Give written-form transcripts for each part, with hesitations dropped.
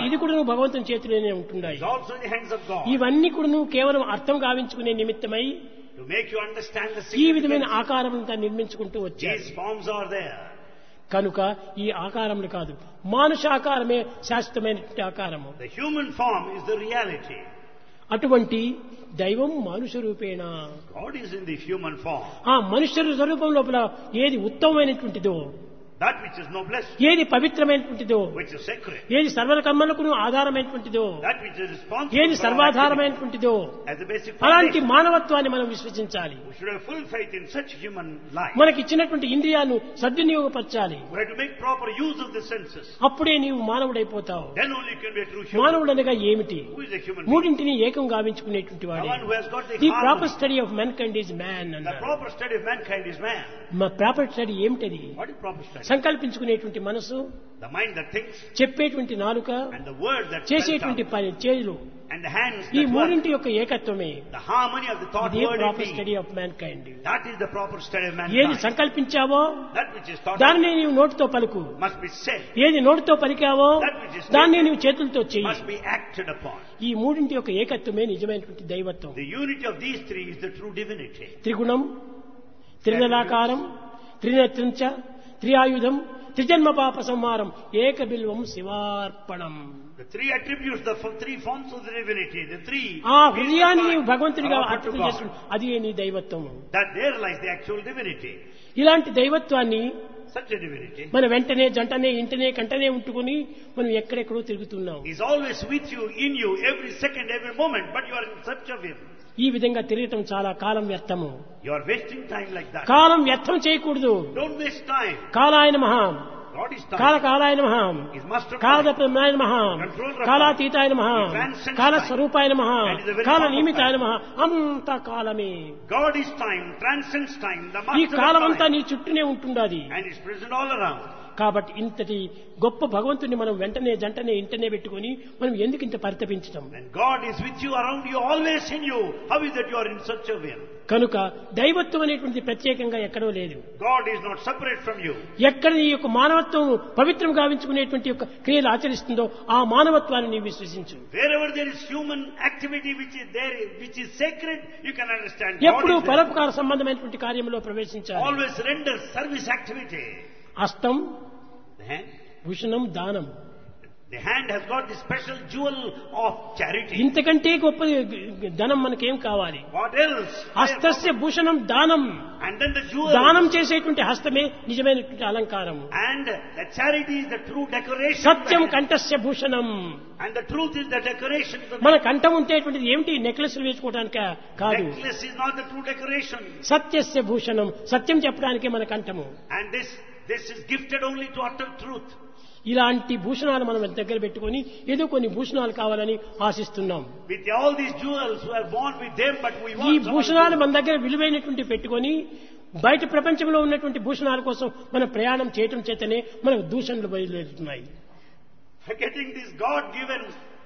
ఇది కూడా నువ్వు భగవంతుని చేతిలోనే ఉంటున్నాయి. It's also in the hands of God. ఇవన్నీ కూడా నువ్వు కేవలం అర్థం గావించుకునే నిమిత్తమై To make you understand the ఈ విధమైన significance. ఆకారములంతా నిర్మించుకుంటూ వచ్చారు. These forms are there. కనుక ఈ ఆకారములు కాదు, మానుష ఆకారమే శాశ్వతమైనటువంటి ఆకారము. The human form is the reality. అటువంటి దైవం మానుష రూపేణ, God is in the human form. ఆ మనుష్య స్వరూపం లోపల ఏది ఉత్తమమైనటువంటిదో, That which is noblest, ఏది పవిత్రమైనటువంటిదో, which is sacred, ఏది సర్వకర్మలకు ఆధారమైనటువంటిదో, that which is responsible ఏది for our activity, సర్వాధారమైనటువంటిదో, as a basic అలాంటి foundation. మానవత్వాన్ని మనం విశ్వసించాలి. We should have full faith in such human life. మనకి ఇచ్చినటువంటి ఇంద్రియాలను సద్వినియోగపరచాలి. We have to make proper use of the senses. అప్పుడే నీవు మానవుడైపోతావు. Then only you can be a true human. మానవుడు అనగా ఏమిటి? Who is a human being? మూడింటిని ఏకం గావించుకునేటువంటి The వాడే. one who has got the the harmony. Proper study of man kind is man The అన్నారు. proper study of mankind is man. Proper study ఏమిటది? What is proper study? సంకల్పించుకునేటువంటి మనసు, The mind that thinks, చెప్పేటువంటి నాలుక, and the word that చేసేటువంటి spells పని చేతులు, out, and the hands ఈ that work. మూడింటి యొక్క ఏకత్వమే The harmony of the thought, ఇదే word, and proper deed. Study of man kind. That is the proper study of ఏది mankind. సంకల్పించావో That which is thought దానిని నీవు నోటితో పలుకు, must be said, ఏది నోటితో పలికావో That which is దాన్ని stated నీవు చేతులతో చెయ్యి. must be acted upon. ఈ మూడింటి యొక్క ఏకత్వమే నిజమైనటువంటి దైవత్వం. The unity of these three is the true divinity. త్రిగుణం, త్రిదలాకారం, త్రినేత్రంచ, త్రియాయుధం, త్రిజన్మ పాప సంహారం, ఏక Bilvam శివార్పణం. The three attributes, the three forms of the divinity, the three. ఆ హృదయాన్ని నీవు భగవంతుడిగా are offered to అర్పణ God. చేసుకుని అది నీ దైవత్వము. That there lies the actual divinity. ఇలాంటి దైవత్వాన్ని Such a divinity మన వెంటనే జంటనే ఇంటనే కంటనే ఉంటుకుని మనం ఎక్కడెక్కడో తిరుగుతున్నాం. is always with you, in you, every second, every moment, but you are in search of him. ఈ విధంగా తిరగటం చాలా కాలం వ్యర్థము. You are wasting time like that. కాలం వ్యర్థం చేయకూడదు. Don't waste time. కాలాయన మహాం, God is time. కాలకాలాయన మహాం, Is master of time. కాలదప్రమాయన మహాం, కాలాతీతాయన మహాం, కాలస్వరూపాయన మహాం, కాల నియమితాయన మహాం, అంత కాలమే. God is time, transcends time, the ఈ master కాలం of అంతా time, నీ చుట్టూనే ఉంటున్నది. and is present all around. కాబట్టి ఇంతటి గొప్ప భగవంతుని మనం వెంటనే జంటనే ఇంటనే పెట్టుకుని మనం ఎందుకు ఇంత పరితపించటం? And God is with you, around you, always in you. How is that you are in search of him? కనుక దైవత్వం అనేటువంటి ప్రత్యేకంగా ఎక్కడో లేదు. God is not separate from you. ఎక్కడ నీ యొక్క మానవత్వం పవిత్రం గావించుకునేటువంటి యొక్క క్రియలు ఆచరిస్తుందో ఆ మానవత్వాన్ని నీవు విశ్వసించు. Wherever there is human activity which is there, which is sacred, you can understand God ఎప్పుడు is there. పరోపకార సంబంధమైనటువంటి కార్యంలో ప్రవేశించాలి. Always render service activity. హస్తం, The hand, భూషణం, దానం. the hand has got the special jewel of charity. ఇంతకంటే గొప్ప ధనం మనకేం కావాలి? What else? హస్తస్య భూషణం దానం. And then the jewel. దానం చేసేటువంటి హస్తమే నిజమైనటువంటి అలంకారం. And the charity is the true decoration. Satyam కంఠస్య Bhushanam. And the truth is the decoration. The మన కంఠం ఉంటేటువంటిది ఏమిటి? నెక్లెస్ వేసుకోవడానికి కాదు. necklace is not the true decoration. సత్యస్య Bhushanam, సత్యం చెప్పడానికే మన కంఠము. And this is gifted only to utter truth. ఇలాంటి భూషణాలు మనం దగ్గర పెట్టుకొని ఏదో కొన్ని భూషణాలు కావాలని ఆశిస్తున్నాం. With all these jewels who are born with them, but we ఈ want భూషణాలు మన దగ్గర విలువైనటువంటి పెట్టుకొని బయట ప్రపంచంలో ఉన్నటువంటి భూషణాల కోసం మనం ప్రయాణం చేయటం చేతనే మనకు దూషణలు బయలుదేరుతున్నాయి. forgetting this God-given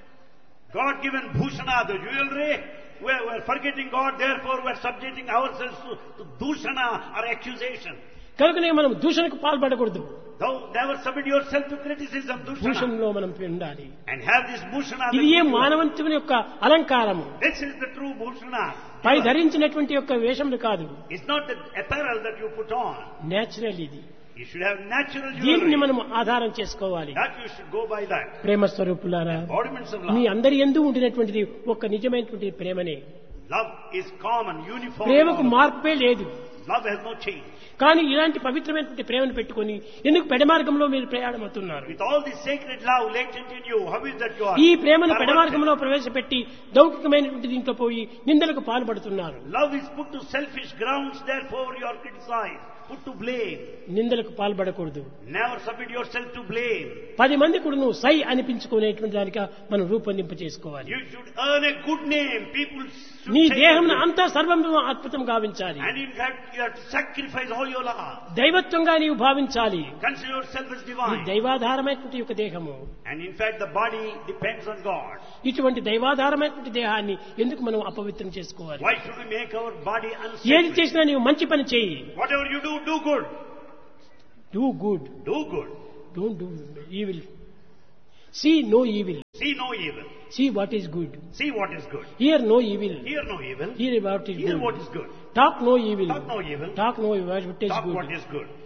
bhushana, the jewelry. We're forgetting God, therefore we're subjecting ourselves to dushana or accusation. కనుకనే మనం దూషణకు పాల్పడకూడదు. Though never submit yourself to criticism, dushana. భూషణలో మనం ఉండాలి. And have this bhushana. ఇది ఏ మానవంతుని యొక్క అలంకారము. This is the true bhushana. పై ధరించినటువంటి యొక్క వేషములు కాదు. It's not the apparel that you put on. Natural ఇది. You should have natural దీనిని jewelry. మనం ఆధారం చేసుకోవాలి. That you should go by that. ప్రేమ స్వరూపులారా, Embodiments of మీ love. అందరి యందు ఉండినటువంటిది ఒక నిజమైనటువంటి ప్రేమనే. Love is common, uniform. ప్రేమకు మార్పే లేదు. Love has no change. కానీ ఇలాంటి పవిత్రమైనటువంటి ప్రేమను పెట్టుకొని ఎందుకు పెడమార్గంలో మీరు ప్రయాణమవుతున్నారు? With all this sacred love latent in you, how is that you are? ఈ ప్రేమను perverted? పెడమార్గంలో ప్రవేశపెట్టి లౌకికమైనటువంటి దీంట్లో పోయి నిందలకు పాల్పడుతున్నారు. Love is put to selfish grounds, therefore you are criticized, put to blame. నిందలకు పాల్పడకూడదు. Never submit yourself to blame. 10 మంది కూడా నువ్వు సై అనిపించుకునేటువంటి దానిగా మనం రూపొందింప చేసుకోవాలి. You should earn a good name. People should నీ say దేహం that. అంతా సర్వం అద్భుతం గావించాలి. And in fact, you have to sacrifice all your life. దైవత్వంగా నీవు భావించాలి. Consider yourself as ఈ divine. దైవాధారమైనటువంటి యొక్క దేహము, And in fact, the body depends on God. ఇటువంటి దైవాధారమైనటువంటి దేహాన్ని ఎందుకు మనం అపవిత్రం చేసుకోవాలి? Why should we make our body ఏది unsacred? చేసినా నీవు మంచి పని చేయి. Whatever you do, do good. Do good, Do good. Don't do evil, see no evil. See no evil. See what is good. See what is good. Hear no evil. Hear no evil. Hear what is Hear good. what is good. Talk no evil. Talk no evil. Talk no evil. What is Talk good. what is good.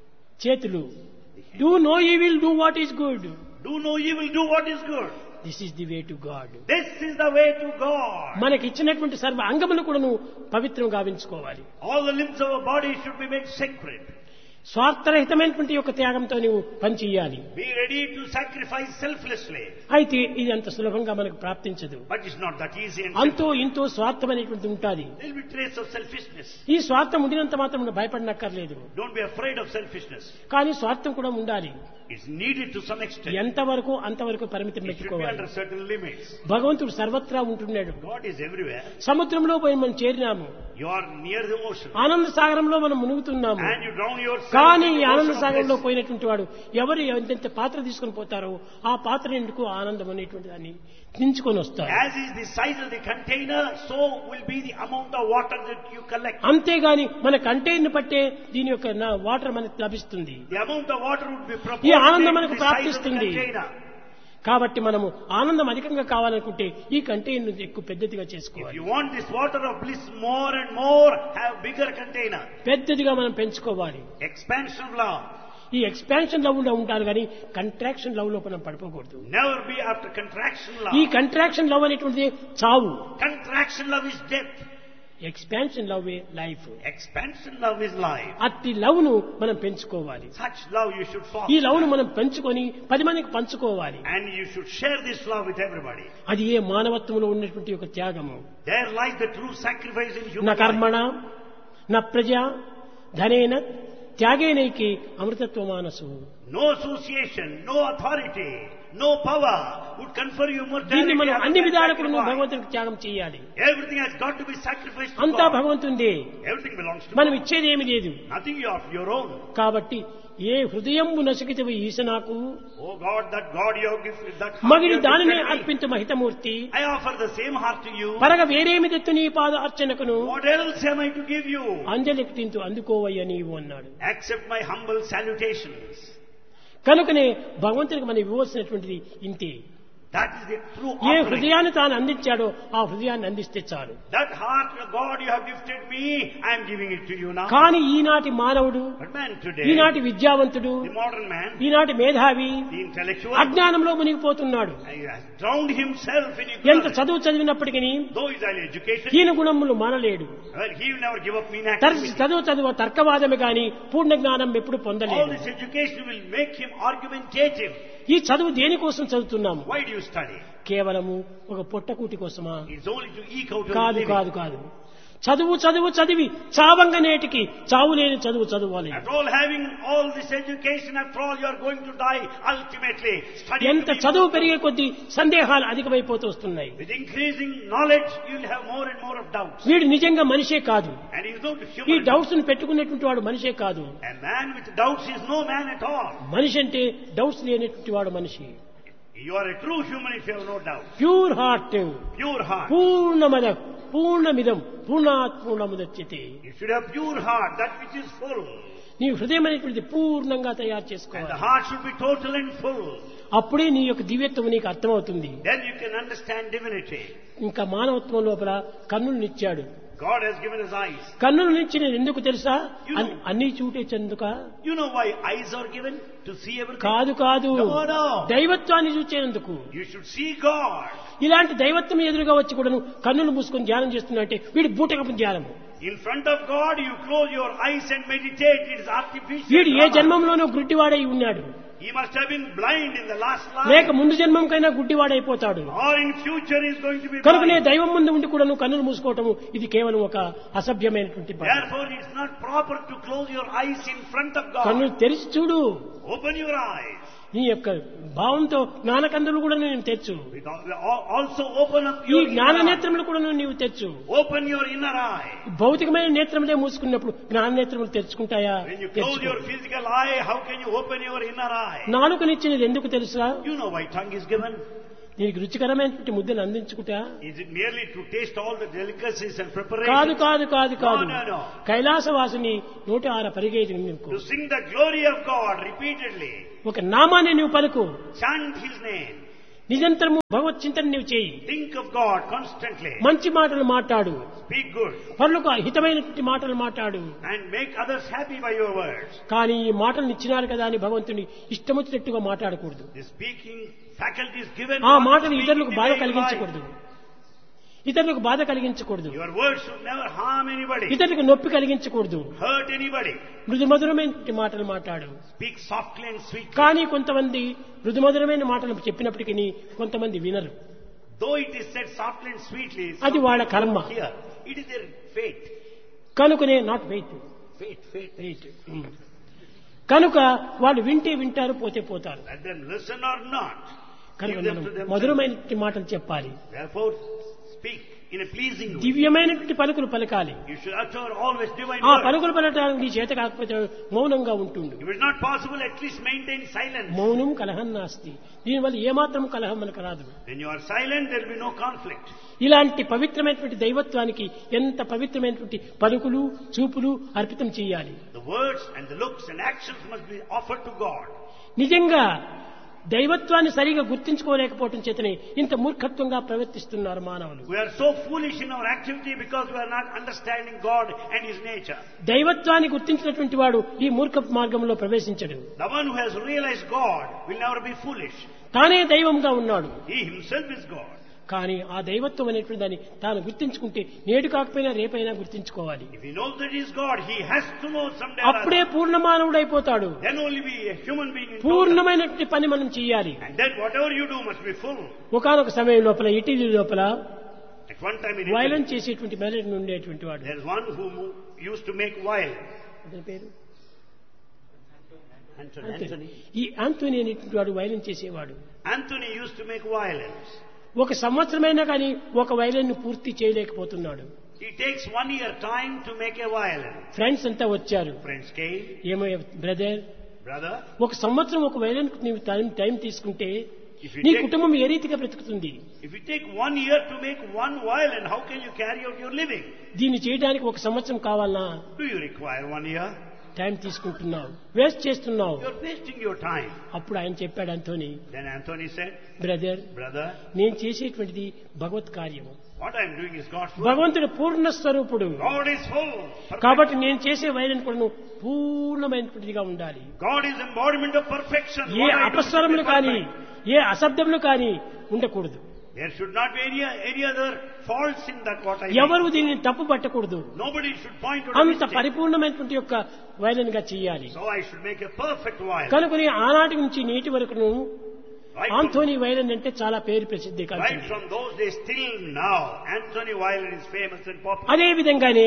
చేతులు do no evil, do what is good. Do no evil, do what is good. This is the way to God. This is the way to God. మనకి ఇచ్చినటువంటి సర్వ అంగములు కూడా నువ్వు పవిత్రం గావించుకోవాలి. All the limbs of our body should be made sacred. స్వార్థరహితమైనటువంటి యొక్క త్యాగంతో నువ్వు పని చేయాలి. Be ready to sacrifice selflessly. అయితే ఇది అంత సులభంగా మనకు ప్రాప్తించదు. But it's not that easy. And అంతో ఇంతో స్వార్థం అనేటువంటిది ఉంటుంది. there will be trace of selfishness. ఈ స్వార్థం ఉండినంత మాత్రం నువ్వు భయపడనక్కర్లేదు. Don't be afraid of selfishness. కానీ స్వార్థం కూడా ఉండాలి. It's needed to some extent. ఎంతవరకు అంతవరకు పరిమితం It should be పెట్టుకోవాలి. under certain limits. భగవంతుడు సర్వత్రా ఉంటున్నాడు. God is everywhere. సముద్రంలో పోయి మనం చేరినాము. You are near the ocean. ఆనంద సాగరంలో మనం మునుగుతున్నాము. And you drown yourself. కానీ in ఈ the ఆనంద ocean of సాగరంలో bliss. పోయినటువంటి వాడు ఎవరు ఎంతెంత పాత్ర తీసుకొని పోతారో ఆ పాత్ర ఎందుకు ఆనందం అనేటువంటి దాన్ని దించుకొని వస్తారు. As is the size of the container, so will be the amount of water that you collect. అంతేగాని మన కంటైనర్ పట్టే దీని యొక్క వాటర్ మనకు లభిస్తుంది. The amount of water would be ఈ ఆనందం proportionate మనకు to the size of the ప్రాప్తిస్తుంది. container. కాబట్టి మనము ఆనందం అధికంగా కావాలనుకుంటే ఈ కంటైనర్ ఎక్కువ పెద్దదిగా If చేసుకోవాలి. you want this water of bliss more and more, have bigger container. పెద్దదిగా మనం పెంచుకోవాలి. Expansion of love. ఈ ఎక్స్పాన్షన్ లవ్ లో ఉంటారు కానీ కంట్రాక్షన్ లవ్ లో మనం పడిపోకూడదు. Never be after contraction love. ఈ కంట్రాక్షన్ లవ్ అనేటువంటిది చావు. Contraction love is death. Expansion love life. Expansion love is life. అట్టి లవ్ ను మనం పెంచుకోవాలి. Such love you should ఈ foster. లవ్ ను మనం పెంచుకొని 10 మందికి పంచుకోవాలి. And you should share this love with everybody. అది ఏ మానవత్వంలో ఉన్నటువంటి ఒక త్యాగము. There lies the true sacrifice in human నా life. కర్మణ నా ప్రజ ధనేన త్యాగేనైకి అమృతత్వ మానసు. No association, no authority, no power would confer you దీన్ని immortality. మనం other అన్ని than విధాలకు నువ్వు sacrifice. భగవంతునికి త్యాగం చేయాలి. Everything has got to be sacrificed to అంతా God. భగవంతుందే. Everything belongs to మనం God. ఇచ్చేది ఏమి లేదు. Nothing of your own. కాబట్టి ఏ హృదయంబు నసికితవి ఈశనాకు Oh God, that God you have gifted, that heart మగిడి you have దానినే gifted me. అర్పించు మహితమూర్తి. I offer the same heart to you. పరగ వేరేమి తెత్తు నీ పాద అర్చనకును What else am I to give you? అంజలికి తింటూ అందుకోవయ్య నీవు అన్నాడు. Accept my humble salutations. కనుకనే భగవంతునికి మనం ఇవ్వవలసినటువంటిది ఇంతే. That is the true A offering. హృదయాన్ని తాను అందించాడో ఆ హృదయాన్ని అందిస్తే చాలు. That heart, God, you have gifted me, I am giving it to you now. కానీ ఈనాటి మానవుడు, But man today, ఈనాటి విద్యావంతుడు, the modern man, ఈనాటి మేధావి the intellectual, అజ్ఞానంలో మునిగిపోతున్నాడు. he has drowned himself in ఎంత ignorance. చదువు చదివినప్పటికీ Though he is highly educated, హీన గుణములు మానలేడు. well, he will never give up mean తరచు activity. చదువు తర్కవాదమే గాని పూర్ణ జ్ఞానం ఎప్పుడు All పొందలేడు. this education will make him argumentative. ఈ చదువు దేనికోసం చదువుతున్నాము? Why do you study? కేవలము ఒక పొట్టకూటి కోసమా? It's only to eke out your కాదు living. కాదు కాదు. చదివి చావంగ నేటికి చావు లేని చదువు చదవాలి. After all, having all this education, after all, you are going to die ultimately. Study ఎంత to be చదువు immortal. పెరిగే కొద్దీ సందేహాలు అధికమైపోతూ వస్తున్నాయి. With increasing knowledge, you will have more and more of doubts. వీడు నిజంగా మనిషే కాదు. And he is not ఈ human. డౌట్స్ ను పెట్టుకునేటువంటి వాడు మనిషే కాదు. A man with doubts is no man at all. మనిషి అంటే డౌట్స్ లేనటువంటి వాడు మనిషి. You are a true human if you have no doubt. Pure heart, Pure heart. పూర్ణమద పూర్ణమిదం పూర్ణాత్ పూర్ణముదచ్యతే. You should have pure heart, that which is full. నీ హృదయం అనేటువంటిది పూర్ణంగా తయారు And the చేసుకోవాలి. heart should be total and full. అప్పుడే నీ యొక్క దివ్యత్వం నీకు అర్థమవుతుంది. Then you can understand divinity. ఇంకా మానవత్వం లోపల కన్నులనిచ్చాడు. God has given us eyes. కన్నులనిచ్చినది ఎందుకు తెలుసా? You know. అన్ని చూటే చెందుక You know why eyes are given? To see everything. కాదు కాదు, No, no. దైవత్వాన్ని చూచేందుకు. You should see God. ఇలాంటి దైవత్వం ఎదురుగా వచ్చి కూడాను కన్నులు మూసుకొని ధ్యానం చేస్తున్నట్టే వీడి బూటకపు ధ్యానము. In front of God, you close your eyes and meditate. It is artificial. వీడు ఏ drama. జన్మంలోనూ గుడ్డివాడై ఉన్నాడు, He must have been blind in the last లేక life. ముందు జన్మంకైనా గుడ్డివాడైపోతాడు. Or in future is going to be కనుకనే blind. దైవం ముందు ఉండి కూడాను కన్నులు మూసుకోవటము ఇది కేవలం ఒక అసభ్యమైనటువంటి పని. Therefore, it's not proper to close your eyes in front of కన్నులు God. తెరిచి చూడు. Open your eyes. నీ యొక్క భావంతో జ్ఞానకందులు కూడా నేను తెచ్చు. Also open up ఈ your జ్ఞాన inner eye. నేత్రములు కూడా నీవు తెచ్చు. Open your inner eye. భౌతికమైన నేత్రములే మూసుకున్నప్పుడు జ్ఞాన నేత్రములు తెరుచుకుంటాయా? When you close తెరుచుకో. your physical eye, how can you open your inner eye? నాలుకనిచ్చినది ఎందుకు తెలుసా? You know why tongue is given? దీనికి రుచికరమైనటువంటి ముద్దను అందించుకుంటా? Is it merely to taste all the delicacies and కాదు preparations? కాదు కాదు కాదు. No, no, no. కైలాసవాసిని 106 పరిగెత్తి నీకు To sing the glory of God repeatedly. ఒక నామాన్ని నువ్వు పలుకు. Chant His name. నిరంతరము భగవత్ చింతన నీవు చేయి. Think of God constantly. మంచి మాటలు మాట్లాడు. Speak good. పరులకు హితమైనటువంటి మాటలు మాట్లాడు. And make others happy by your words. కానీ ఈ మాటలు ఇచ్చినారు కదా అని భగవంతుని ఇష్టమొచ్చినట్టుగా మాట్లాడకూడదు. The speaking faculty is given. ఆ మాటలు ఇతరులకు బాధ కలిగించకూడదు. ఇతరులకు బాధ కలిగించకూడదు. Your words should never harm anybody. ఇతరులకు నొప్పి కలిగించకూడదు. Hurt anybody. మృదుమధురమైన మాటలు మాట్లాడు. Speak softly and sweetly. కానీ కొంతమంది మృదుమధురమైన మాటలు చెప్పినప్పటికీ కొంతమంది వినరు. Though it is said softly and sweetly, అది వాళ్ళ కర్మ. here it is their fate. కనుకనే నాట్ వెయిట్ Fate. కనుక వాళ్ళు వింటే వింటారు, పోతే పోతారు. Let them listen or not. కనుక Give them మనం to themselves. మధురమైన మాటలు చెప్పాలి. Therefore, speak in a pleasing way. దివ్యమైనటువంటి పలుకులు పలకాలి. You should utter always divine ఆ words. పలుకులు పలకడానికి నీ చేత కాకపోతే మౌనంగా ఉంటుండు. If it's not possible, at least maintain silence. మౌనం కలహం నాస్తి. దీనివల్ల ఏమాత్రం కలహం మనకు రాదు. When you are silent, there will be no conflict. ఇలాంటి పవిత్రమైనటువంటి దైవత్వానికి ఎంత పవిత్రమైనటువంటి పలుకులు చూపులు అర్పితం చేయాలి. The words and the looks and actions must be offered to God. నిజంగా దైవత్వాన్ని సరిగా గుర్తించుకోలేకపోవటం చేతనే ఇంత మూర్ఖత్వంగా ప్రవర్తిస్తున్నారు మానవులు. We are so foolish in our activity because we are not understanding God and His nature. దైవత్వాన్ని గుర్తించినటువంటి వాడు ఈ మూర్ఖ మార్గంలో ప్రవేశించడు. The one who has realized God will never be foolish. తానే దైవంగా ఉన్నాడు. He himself is God. కానీ ఆ దైవత్వం అనేటువంటి దాన్ని తాను గుర్తించుకుంటే నేడు కాకపోయినా రేపైనా గుర్తించుకోవాలి. If he knows that he is God, he has to know someday or అప్పుడే other. Purna మానవుడైపోతాడు. Then only be a human being in total. పూర్ణమైనటువంటి పని మనం చేయాలి. And then whatever you do must be full. ఒకానొక సమయం లోపల Italy లోపల At one time in violence Italy, చేసేటువంటి melody ఉండేటువంటి వాడు. there is one who used to make violence. అతని పేరు Anthony. ఈ ఆంటోనీ అనేటువంటి వాడు వైలెన్స్ చేసేవాడు. Anthony used to make violence. ఒక సంవత్సరమైనా కానీ ఒక వైలెన్ పూర్తి చేయలేకపోతున్నాడు. He takes 1 year time to make a violence. Friends అంతా వచ్చారు. Friends came. ఏమో బ్రదర్, Brother, ఒక సంవత్సరం ఒక వైలెన్ నీవు టైం తీసుకుంటే if you నీ take కుటుంబం ఏ రీతిగా బ్రతుకుతుంది? If you take 1 year to make one violin, how can you carry out your living? దీన్ని చేయడానికి ఒక సంవత్సరం కావాలనా? Do you require 1 year? Time తీసుకుంటున్నావు, వేస్ట్ చేస్తున్నావు. You're wasting your time. అప్పుడు ఆయన చెప్పాడు Anthony, Then Anthony said, brother, Brother, నేను చేసేటువంటిది భగవత్ కార్యము. what I'm doing is God's work. భగవంతుడు పూర్ణ స్వరూపుడు. God is full. Perfect. కాబట్టి నేను చేసే వైలెన్ కూడా పూర్ణమైనటువంటిదిగా ఉండాలి. God is embodiment of perfection. A What I do should be అపస్వరములు కానీ perfect. ఏ అశబ్దములు కానీ ఉండకూడదు. There should not be any other faults in that what I ఎవరు do. దీనిని తప్పు పట్టకూడదు. Nobody should point to a అంత mistake. పరిపూర్ణమైనటువంటి యొక్క వైలెన్ గా చేయాలి. So I should make a perfect violin. కనుకని ఆనాటి నుంచి నేటి వరకును Right from, ఆంథోనీ వైలెన్ అంటే చాలా పేరు ప్రసిద్ధి right కలిగింది. from those days till now, Anthony violin is famous and popular. అదే విధంగానే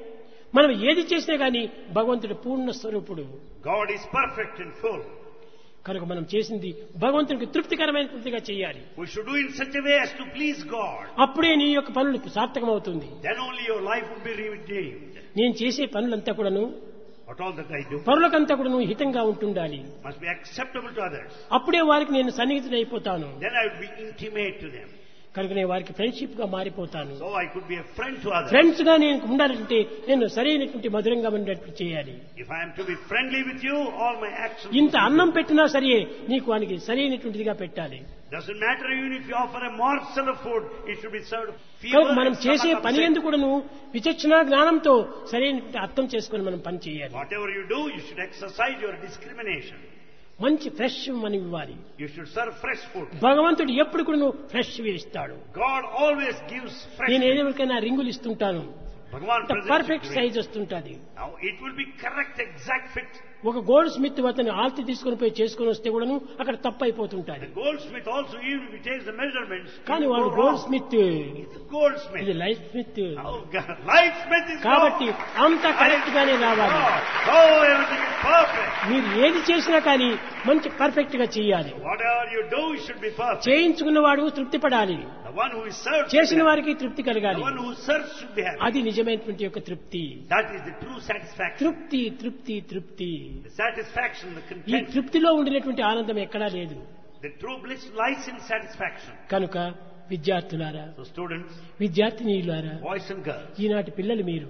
మనం ఏది చేసినా గానీ భగవంతుడు పూర్ణ స్వరూపుడు. God is perfect and full. కనుక మనం చేసింది భగవంతునికి తృప్తికరమైనటువంటిగా చేయాలి. We should do in such a way as to please God. అప్పుడే నీ యొక్క పనులు సార్థకమవుతుంది. Then only your life will be redeemed. నేను చేసే పనులంతా కూడాను What all that I do పరులకంతా కూడాను హితంగా ఉంటుండాలి. must be acceptable to others. అప్పుడే వారికి నేను సన్నిహితుడైపోతాను. Then I would be intimate to them. కనుక నేను వారికి ఫ్రెండ్షిప్ గా మారిపోతాను. So I could be a friend to others. Friends గా నేను ఉండాలంటే నేను సరైనటువంటి మధురంగా ఉండేట్టు చేయాలి. If I am to be friendly with you, all my actions. ఇంత అన్నం పెట్టినా సరే నీకు వానికి సరైనటువంటిదిగా పెట్టాలి. Doesn't matter even if you offer a morsel of food, it should be served. కనుక మనం చేసే పని ఎందుకు కూడాను విచక్షణ జ్ఞానంతో సరైనటువంటి అర్థం చేసుకుని మనం పని చేయాలి. Whatever you do, you should exercise your discrimination. మంచి ఫ్రెష్ మనం ఇవ్వాలి. You should serve fresh food. భగవంతుడు ఎప్పుడు కూడా ఫ్రెష్ ఇస్తాడు. God always gives fresh నేను food. ఎవరికైనా రింగులు ఇస్తుంటాను, Bhagavan presents perfect it to size me. వస్తుంటది. Now it will be correct, exact fit. ఒక గోల్డ్ స్మిత్ అతను ఆల్తి తీసుకుని పోయి చేసుకుని వస్తే కూడాను అక్కడ తప్పు అయిపోతుంటాది. The goldsmith also, even if he takes the measurements, కానీ it will వాడు go gold wrong. Smith, It's a goldsmith. ఇది life Smith. Oh, God. Lightsmith is కాబట్టి wrong. అంతా కరెక్ట్ గానే రావాలి. Oh, everything is perfect. మీరు ఏది చేసినా కానీ మంచి పర్ఫెక్ట్ గా చేయాలి. Whatever you do, it should be perfect. చేయించుకున్నవాడు తృప్తి పడాలి. The one who is served, చేసిన వారికి తృప్తి the కలగాలి. one who serves should be happy. అది నిజమైనటువంటి యొక్క తృప్తి. That is the true satisfaction. తృప్తి తృప్తి తృప్తి. The satisfaction, the ఈ content. తృప్తిలో ఉండినటువంటి ఆనందం ఎక్కడా లేదు. The true bliss lies in satisfaction. కనుక విద్యార్థులారా, So students, విద్యార్థినీయులారా, boys and girls, ఈనాటి పిల్లలు మీరు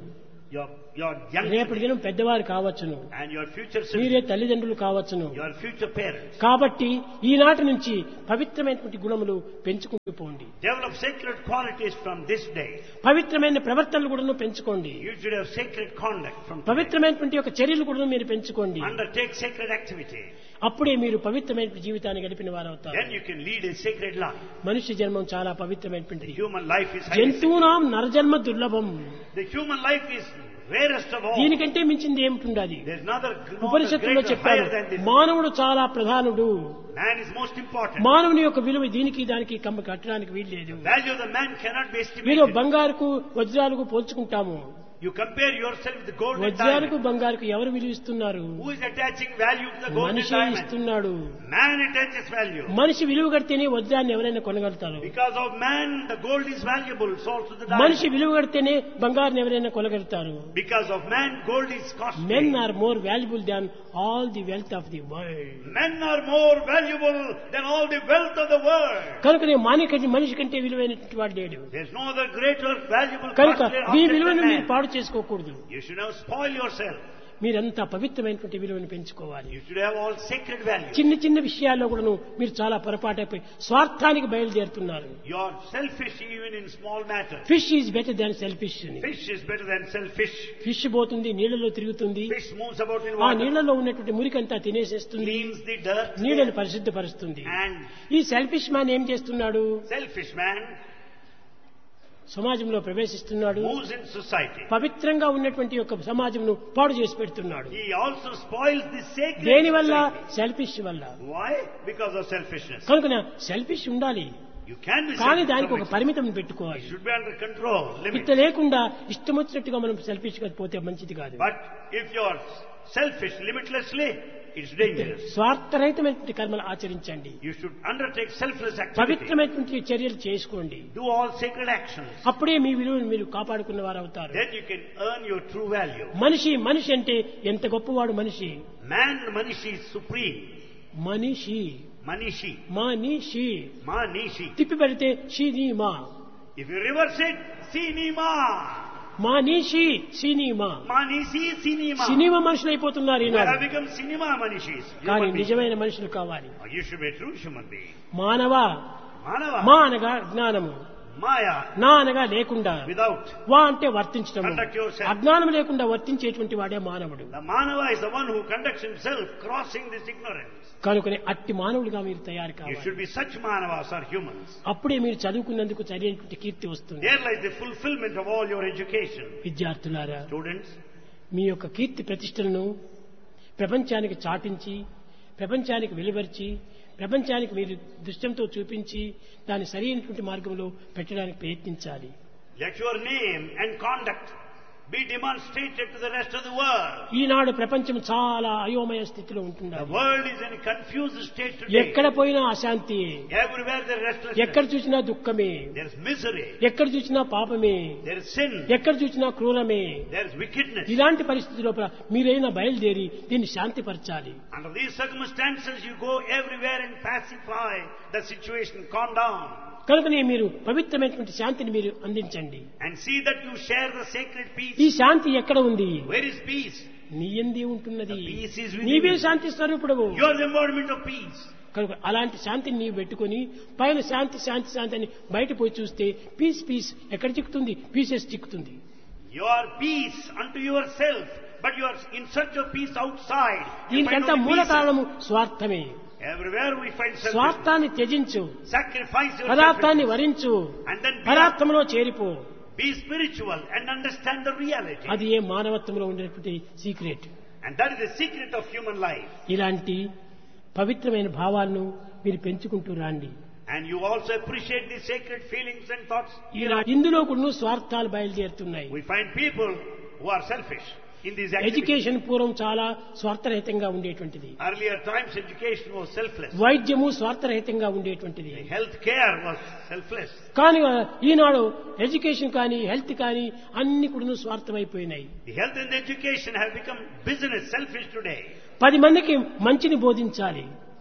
your young రేపటి children, దినం పెద్దవారు కావచ్చును, and your future మీరే children, తల్లిదండ్రులు కావచ్చును. your future parents. కాబట్టి ఈనాటి నుంచి పవిత్రమైనటువంటి గుణములు పెంచుకుంటూ పోండి. Develop sacred qualities from this day. పవిత్రమైన ప్రవర్తనలు కూడా పెంచుకోండి. You should have sacred conduct from today. పవిత్రమైనటువంటి యొక్క చర్యలు కూడా మీరు పెంచుకోండి. Undertake sacred activity. అప్పుడే మీరు పవిత్రమైన జీవితాన్ని గడిపిన వారు అవుతారు. Then you can lead a sacred life. మనిషి జన్మం చాలా పవిత్రమైనటువంటిది. Human life is highly sacred. జంతువునాం నరజన్మ దుర్లభం. The human life is rarest of all. దీనికంటే మించింది ఏమిటి? There is another ఉపనిషత్తులో greater, చెప్పారు, higher than this. మానవుడు చాలా ప్రధానుడు. Man is most important. మానవుని యొక్క విలువ దీనికి దానికి కట్టడానికి వీల్లేదు. Value of the man cannot be మీరు estimated. బంగారుకు వజ్రాలకు పోల్చుకుంటాము. You compare yourself with the gold and వజ్రాలకు diamond. బంగారుకు ఎవరు విలువ ఇస్తున్నారు? Who is attaching value to the gold and మనిషి diamond? ఇస్తున్నాడు. Man attaches value. మనిషి విలువ కడితేనే వజ్రాన్ని ఎవరైనా కొనగలుగుతారు. Because of man, the gold is valuable, so also the మనిషి diamond. విలువ కడితేనే బంగారుని ఎవరైనా కొనగలుగుతారు. Because of man, gold is costly. Men are more valuable than all the wealth of the world. Men are more valuable than all the wealth of the world. కనుకనే మనిషి కంటే విలువైనటువంటి వాడు లేడు. There is no other greater valuable కనుక costly మీ object విలువను than మీరు man. పాడు చేసుకోకూడదు. You should not spoil yourself. మీరంతా పవిత్రమైనటువంటి విలువను పెంచుకోవాలి. You should have all sacred values. చిన్న చిన్న విషయాల్లో కూడాను మీరు చాలా పొరపాటైపోయి స్వార్థానికి బయలుదేరుతున్నారు. You are selfish even in small matters. Fish is better than selfish అని. Fish is better than selfish. Fish పోతుంది, నీళ్లలో తిరుగుతుంది, Fish moves about in ఆ water, నీళ్లలో ఉన్నటువంటి మురికంతా తినేసేస్తుంది, cleans the dirt, నీళ్ళని పరిశుద్ధపరుస్తుంది. and ఈ సెల్ఫిష్ మ్యాన్ ఏం చేస్తున్నాడు? selfish man సమాజంలో ప్రవేశిస్తున్నాడు. moves in society. పవిత్రంగా ఉన్నటువంటి యొక్క సమాజంను పాడు చేసి పెడుతున్నాడు. He also spoils the sacred దేనివల్ల? society. సెల్ఫిష్ వల్ల. Why? Because of selfishness. కనుక సెల్ఫిష్ ఉండాలి, You can be కానీ selfish. దానికి ఒక It పరిమితం పెట్టుకోవాలి. should be under control, ఇట్లా limit. లేకుండా ఇష్టం వచ్చినట్టుగా మనం సెల్ఫిష్ గా పోతే మంచిది కాదు. But if you are selfish limitlessly, it's dangerous. స్వార్థరహితమైనటువంటి కర్మలు ఆచరించండి. You should undertake selfless activity. పవిత్రమైనటువంటి చర్యలు చేసుకోండి. Do all sacred actions. అప్పుడే మీ విలువను మీరు కాపాడుకున్న వారు అవుతారు. Then you can earn your true value. మనిషి అంటే ఎంత గొప్పవాడు మనిషి. Man, Manishi is supreme. మనిషి Manishi. మనిషి Manishi. తిప్పి పెడితే షినీమా. If you reverse it, Sinima. మనిషి సినిమా. Manishi, Sinima. సినిమా మనుషులు అయిపోతున్నారు You Eenadu. have become cinema Manishis. కానీ Human beings. నిజమైన మనుషులు కావాలి. You should be a true human being. మానవ, Manava. మా అనగా జ్ఞానము, Maya. నా అనగా లేకుండా, Without. వా అంటే వర్తించడం. Conduct yourself. అజ్ఞానం లేకుండా వర్తించేటువంటి వాడే మానవుడు. The Manava is the one who conducts himself crossing this ignorance. కనుకనే అట్టి మానవుడిగా మీరు తయారు You కావాలి. should be such Manavas or humans. అప్పుడే మీరు చదువుకున్నందుకు సరైనటువంటి కీర్తి వస్తుంది. There lies the fulfillment of all your education. విద్యార్థులారా, Students, మీ యొక్క కీర్తి ప్రతిష్టలను ప్రపంచానికి చాటించి, ప్రపంచానికి వెలువరిచి, ప్రపంచానికి మీరు దృశ్యంతో చూపించి దాన్ని సరైనటువంటి మార్గంలో పెట్టడానికి ప్రయత్నించాలి. let your name and conduct be demonstrated to the rest of the world. ఈనాడు ప్రపంచం చాలా అయోమయ స్థితిలో The ఉంటున్నది. world is in a confused state today. ఎక్కడ పోయినా అశాంతి, Everywhere there is ఎక్కడ restlessness. చూసినా దుఃఖమే, There is misery. ఎక్కడ చూసినా పాపమే, There is sin. ఎక్కడ చూసినా క్రూరమే. There is wickedness. ఇలాంటి పరిస్థితి లోపల మీరైనా బయలుదేరి దీన్ని శాంతిపరచాలి. Under these circumstances, you go everywhere and pacify the situation, calm down, కనుకనే మీరు పవిత్రమైనటువంటి శాంతిని మీరు అందించండి. and see that you share the sacred ఈ peace. శాంతి ఎక్కడ ఉంది? Where is peace? నీ యందే ఉంటున్నది. The peace is within నీవే you. Shanti స్వరూపుడవు. You are the embodiment of peace. కనుక అలాంటి శాంతిని నీవు పెట్టుకొని పైన శాంతి శాంతి శాంతి అని బయట పోయి చూస్తే పీస్ పీస్ ఎక్కడ చిక్కుతుంది? Pieces చిక్కుతుంది. You are peace unto yourself, but you are in search of peace outside. You find దీనికంతా only మూల pieces. కారణము స్వార్థమే. Everywhere we find selfishness. స్వార్థాన్ని త్యజించు, Sacrifice your పదార్థాన్ని selfishness. వరించు, And then పదార్థంలో చేరిపో. be spiritual and understand the reality. అది ఏ మానవత్వంలో ఉండేటువంటి secret. And that is the secret of human life. ఇలాంటి పవిత్రమైన భావాలను మీరు పెంచుకుంటూ రాండి. And you also appreciate the sacred feelings and thoughts. ఇందులో కూడా స్వార్థాలు బయలుదేరుతున్నాయి. We find people who are selfish in these activities. Education పూర్వం చాలా స్వార్థరహితంగా ఉండేటువంటిది. Earlier times education was selfless. వైద్యము స్వార్థరహితంగా ఉండేటువంటిది. Health care was selfless. కానీ ఈనాడు ఎడ్యుకేషన్ కానీ హెల్త్ కానీ అన్ని కూడా స్వార్థమైపోయినాయి. The health and education have become business, selfish today. 10 మందికి మంచిని బోధించాలి.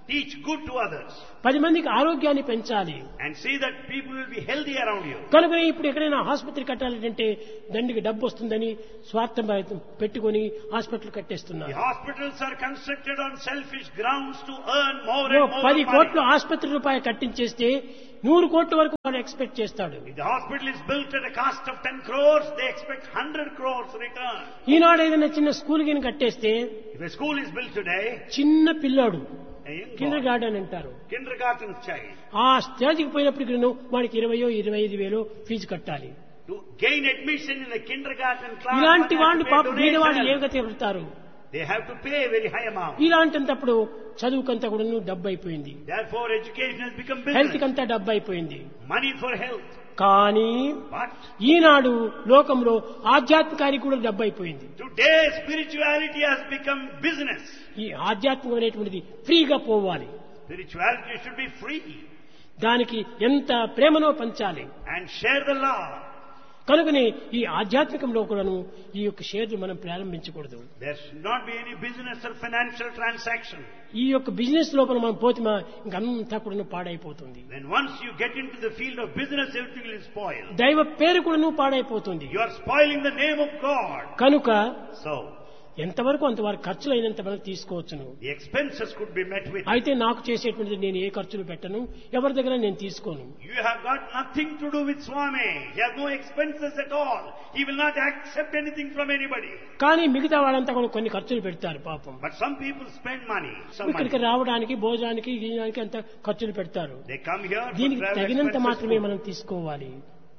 Teach good to others. 10 మందికి ఆరోగ్యాన్ని పెంచాలి. And see that people will be healthy around you. కనుక ఇప్పుడు ఎక్కడైనా ఆసుపత్రి కట్టాలంటే దండికి డబ్బు వస్తుందని స్వార్థం పెట్టుకొని hospital కట్టేస్తున్నారు. The hospitals are constructed on selfish grounds to earn more and more 10 money. కోట్ల ఆసుపత్రి రూపాయలు కట్టించేస్తే 100 కోట్ల వరకు వాడు ఎక్స్పెక్ట్ చేస్తాడు. If the hospital is built at a cost of 10 crores, they expect 100 crores return. ఈనాడు ఏదైనా చిన్న స్కూల్ గిని కట్టేస్తే If a school is built today, చిన్న పిల్లాడు a young Kinder boy, garden అంటారు, kindergarten child, ఆ స్టేజ్కి పోయినప్పటికీ వాడికి 20,000-25,000 ఫీజు కట్టాలి. to gain admission in the kindergarten class, ఇలాంటి one has వాళ్ళు to pay పాపం పేదవాళ్ళు donation. ఏ గతి పెడతారు? They have to pay a very high amount. ఇలాంటప్పుడు చదువుకంతా కూడా డబ్బు అయిపోయింది, Therefore, education has become health business. కంతా డబ్బు అయిపోయింది. Money for health. కానీ But ఈనాడు లోకంలో ఆధ్యాత్మికానికి కూడా డబ్బు అయిపోయింది. today, spirituality has become business. ఈ ఆధ్యాత్మికం అనేటువంటిది ఫ్రీగా పోవాలి, Spirituality should be free దానికి ఎంత ప్రేమనో పంచాలి. and share the love. కనుకనే ఈ ఆధ్యాత్మికంలో కూడాను ఈ యొక్క షేర్లు మనం ప్రారంభించకూడదు. There should not be any business or financial transaction. ఈ యొక్క బిజినెస్ లోపల మనం పోతే ఇంకంతా కూడా పాడైపోతుంది. When once you get into the field of business, everything will spoil. దైవ పేరు కూడాను పాడైపోతుంది. You are spoiling the name of God. కనుక So, ఎంతవరకు అంతవరకు ఖర్చులు అయినంత వరకు తీసుకోవచ్చును. the expenses could be met with. అయితే నాకు చేసేటువంటిది నేను ఏ ఖర్చులు పెట్టను, ఎవరి దగ్గర నేను తీసుకోను. You have got nothing to do with Swami. He has no expenses at all. He will not accept anything from anybody. కానీ మిగతా వాళ్ళంతా కూడా కొన్ని ఖర్చులు పెడతారు పాపం. But some people spend money. Some ఇక్కడికి money. రావడానికి భోజనానికి గీయడానికి అంత ఖర్చులు పెడతారు. They come here for దీనికి travel తగినంత expenses. మాత్రమే మనం తీసుకోవాలి.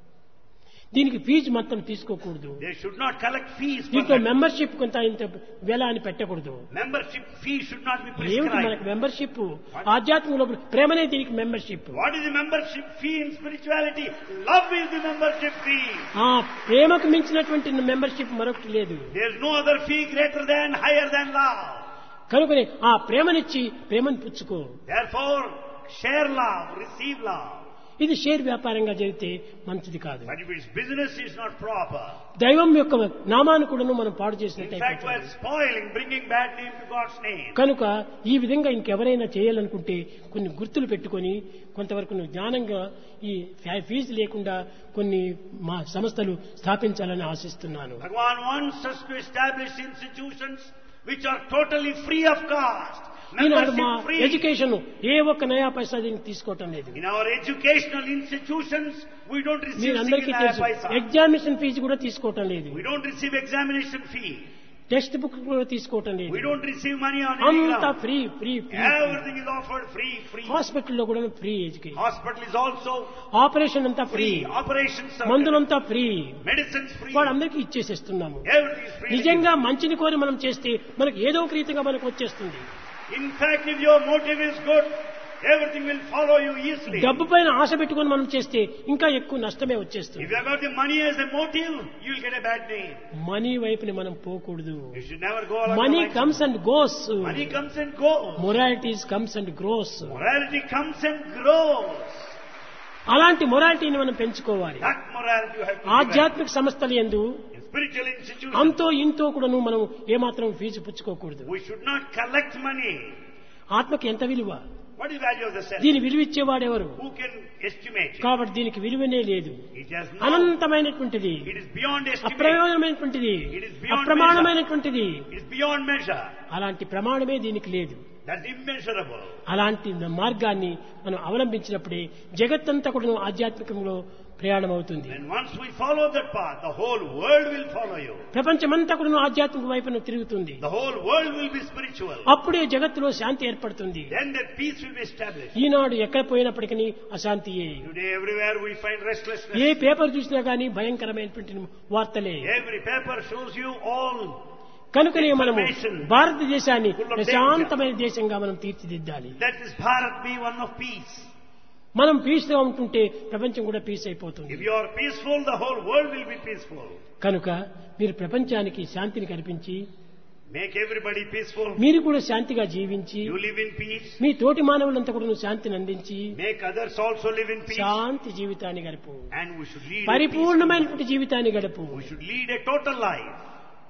దీనికి ఫీజు మొత్తం తీసుకోకూడదు. They should not collect fees for దీంట్లో that. మెంబర్షిప్ కొంత ఇంత వెల అని పెట్టకూడదు. Membership fee should not be ఏమిటి prescribed. మనకు మెంబర్షిప్? ఆధ్యాత్మికంలో ప్రేమనే దీనికి membership. What is the membership fee in spirituality? Love is the membership fee. ఆ ప్రేమకు మించినటువంటి మెంబర్షిప్ మరొకటి లేదు. There is no other fee greater than, higher than love. కనుకనే ఆ ప్రేమనిచ్చి ప్రేమను పుచ్చుకో. Therefore, share love, receive love. ఇది షేర్ వ్యాపారంగా జరిగితే మంచిది కాదు. But if its business is not proper, దైవం యొక్క నామాన్ని కూడా మనం పాడు in చేసినట్టు fact, we are అయిపోతుంది. spoiling, bringing bad name to God's name. కనుక ఈ విధంగా ఇంకెవరైనా చేయాలనుకుంటే కొన్ని గుర్తులు పెట్టుకొని కొంతవరకు జ్ఞానంగా ఈ ఫీజు లేకుండా కొన్ని మా సంస్థలు స్థాపించాలని ఆశిస్తున్నాను. Bhagavan wants us to establish institutions which are totally free of cost. ఈనాడు మా Membership free. ఎడ్యుకేషన్ ఏ ఒక్క నయా పైసా దీనికి తీసుకోవటం లేదు. In our educational institutions, we don't receive మీరందరికీ single తెలుసు, paisa. ఎగ్జామినేషన్ ఫీజు కూడా తీసుకోవటం లేదు, We don't receive examination fee. Text book కూడా తీసుకోవటం లేదు. We don't receive money on any అంతా ground. Free free free. Everything is offered free. హాస్పిటల్లో కూడా free education, Hospital is also operation అంతా free, free. Operations are మందులంతా free, medicines free. వాళ్ళందరికీ ఇచ్చేసేస్తున్నాము. Everything is free. నిజంగా మంచిని కోరి మనం చేస్తే మనకు ఏదో ఒక రీతిగా మనకు వచ్చేస్తుంది. In fact, if your motive is good, everything will follow you easily. డబ్బు పైన ఆశ పెట్టుకొని మనం చేస్తే ఇంకా ఎక్కువ నష్టమే వచ్చేస్తుంది. If you have got the money as a motive, you will get a bad name. Money వైపుని మనం పోకూడదు. You should never go along money the lines. Comes and goes, Money comes and goes. Moralities comes and grows. Morality comes and grows. అలాంటి మొరాలిటీని మనం పెంచుకోవాలి. That morality you have to develop. ఆధ్యాత్మిక సంస్థలు యందు In spiritual institutions, అంతో ఇంతో కూడాను మనం ఏమాత్రం fee పుచ్చుకోకూడదు. we should not collect money. ఆత్మకి ఎంత విలువ? What is the value of the self? దీని విలువ ఇచ్చేవాడెవరు? Who can estimate it? కాబట్టి దీనికి విలువనే లేదు. It has no. అనంతమైనటువంటిది, It is beyond estimate. అప్రమాణమైనటువంటిది, It is beyond అప్రమాణమైనటువంటిది. It is beyond measure. అలాంటి ప్రమాణమే దీనికి లేదు. That's immeasurable. అలాంటి మార్గాన్ని మనం అవలంబించినప్పుడే జగత్తంతా కూడా ఆధ్యాత్మికంలో ప్రయాణం అవుతుంది. And once we follow that path, the whole world will follow you. ప్రపంచమంతా కూడా ఆధ్యాత్మిక వైపున తిరుగుతుంది. The whole world will be spiritual. అప్పుడే జగత్తులో శాంతి ఏర్పడుతుంది. Then that peace will be established. ఈనాడు ఎక్కడ పోయినప్పటికీ అశాంతియే. Today everywhere we find restlessness. A paper చూసినా గానీ భయంకరమైనటువంటి వార్తలే. Every paper shows you all. కనుకనే మనము భారతదేశాన్ని ప్రశాంతమైన దేశంగా మనం తీర్చిదిద్దాలి. That is Bharat be one of peace. మనం పీస్ గా ఉంటుంటే ప్రపంచం కూడా పీస్ అయిపోతుంది. If you are peaceful, the whole world will be peaceful. కనుక మీరు ప్రపంచానికి శాంతిని కల్పించి Make everybody peaceful. మీరు కూడా శాంతిగా జీవించి You live in peace. మీ తోటి మానవులంతా కూడా శాంతిని అందించి Make others also live in peace. శాంతి జీవితాన్ని గడుపు, And we should lead a పరిపూర్ణమైనటువంటి జీవితాన్ని గడుపు. peaceful. We should lead a total life.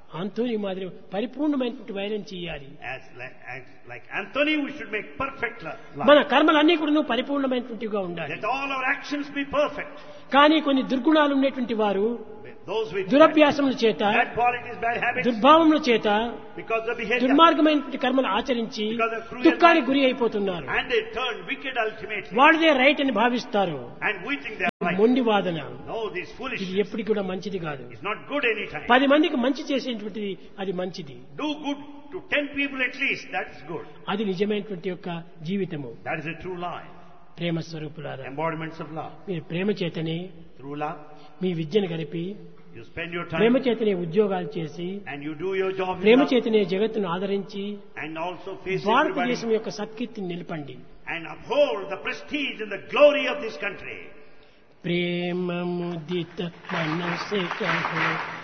Antony మాదిరి పరిపూర్ణమైనటువంటి వైరం చేయాలి. Like Anthony, we should make perfect మన life. కర్మలన్నీ కూడా పరిపూర్ణమైనటువంటివిగా ఉండాలి. Let all our actions be perfect. కానీ కొన్ని దుర్గుణాలు ఉన్నటువంటి వారు Those with దురభ్యాసముల చేత, bad qualities, bad habits, దుర్భావముల చేత because of behavior, దుర్మార్గమైనటువంటి కర్మలు ఆచరించి దుఃఖానికి గురి అయిపోతున్నారు. and they turn wicked ultimately. వాళ్ళదే రైట్ అని భావిస్తారు. And we think they are right. మొండి వాదన. No, this ఇది foolishness ఎప్పటికి కూడా మంచిది కాదు. is not good anytime. 10 మందికి మంచి చేసేటువంటిది అది మంచిది. Do good to 10 people at least, that's good. అది నిజమైనటువంటి యొక్క జీవితము. That is a true life. ప్రేమ స్వరూపులారా, Embodiments of love. మీరు ప్రేమ చేతనే Through love, మీ విద్యను గడిపి, you spend your Prema time చేతనే ఉద్యోగాలు చేసి, and you do your job with Prema love, చేతనే జగత్తును ఆదరించి and also face everybody భారతదేశం యొక్క సత్కీర్తిని నిలపండి. and uphold the prestige and the glory of this country. ప్రేమ ముదిత మనసే కహో